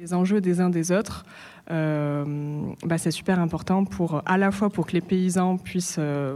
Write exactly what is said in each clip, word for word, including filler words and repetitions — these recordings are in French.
les enjeux des uns des autres, euh, bah, c'est super important pour, à la fois pour que les paysans puissent euh,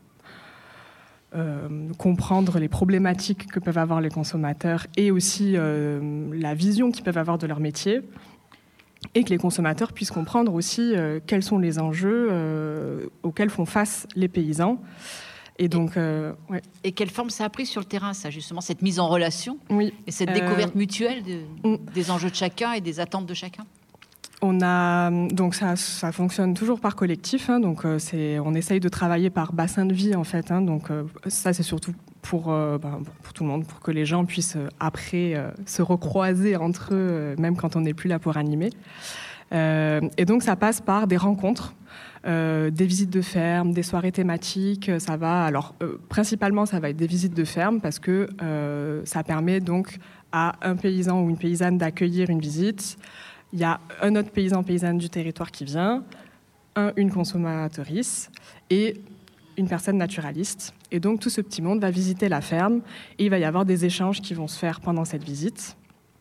euh, comprendre les problématiques que peuvent avoir les consommateurs et aussi euh, la vision qu'ils peuvent avoir de leur métier, et que les consommateurs puissent comprendre aussi euh, quels sont les enjeux euh, auxquels font face les paysans. Et donc, euh, ouais. Et quelle forme ça a pris sur le terrain, ça, justement, cette mise en relation, oui. et cette euh, découverte mutuelle de, mm. des enjeux de chacun et des attentes de chacun? On a donc ça, ça fonctionne toujours par collectif. Hein, donc euh, c'est, on essaye de travailler par bassin de vie en fait. Hein, donc euh, ça c'est surtout pour, euh, ben, pour tout le monde, pour que les gens puissent euh, après euh, se recroiser entre eux, euh, même quand on n'est plus là pour animer. Euh, et donc ça passe par des rencontres. Euh, des visites de ferme, des soirées thématiques, ça va. Alors euh, principalement, ça va être des visites de ferme parce que euh, ça permet donc à un paysan ou une paysanne d'accueillir une visite. Il y a un autre paysan paysanne du territoire qui vient, un, une consommatrice et une personne naturaliste. Et donc tout ce petit monde va visiter la ferme et il va y avoir des échanges qui vont se faire pendant cette visite.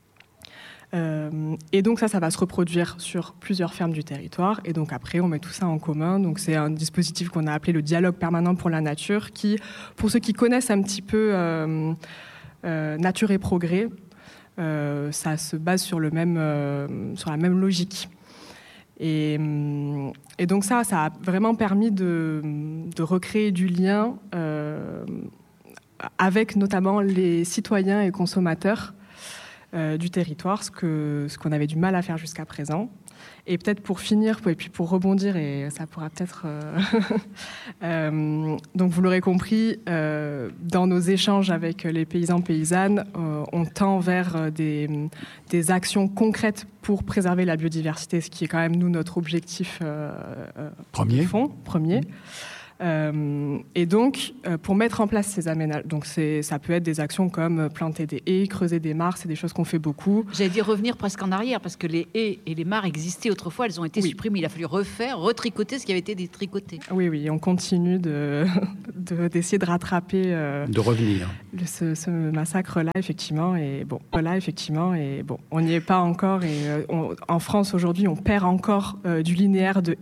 Euh, et donc ça, ça va se reproduire sur plusieurs fermes du territoire. Et donc après, on met tout ça en commun. Donc c'est un dispositif qu'on a appelé le dialogue permanent pour la nature, qui, pour ceux qui connaissent un petit peu euh, euh, Nature et Progrès, euh, ça se base sur, le même, euh, sur la même logique. Et, et donc ça, ça a vraiment permis de, de recréer du lien euh, avec notamment les citoyens et consommateurs Euh, du territoire, ce, que, ce qu'on avait du mal à faire jusqu'à présent. Et peut-être pour finir, et puis pour rebondir, et ça pourra peut-être... Euh, euh, donc vous l'aurez compris, euh, dans nos échanges avec les paysans paysannes, euh, on tend vers des, des actions concrètes pour préserver la biodiversité, ce qui est quand même, nous, notre objectif euh, premier. de fond, premier. Euh, et donc, euh, pour mettre en place ces aménagements, donc c'est, ça peut être des actions comme planter des haies, creuser des mares, c'est des choses qu'on fait beaucoup. J'allais dire revenir presque en arrière, parce que les haies et les mares existaient autrefois, elles ont été oui. supprimées. Il a fallu refaire, retricoter ce qui avait été détricoté. Oui, oui, on continue de, de, d'essayer de rattraper... Euh, de revenir. Le, ce, ce massacre-là, effectivement, et bon, là, effectivement, et bon, on n'y est pas encore. Et euh, on, en France, aujourd'hui, on perd encore euh, du linéaire de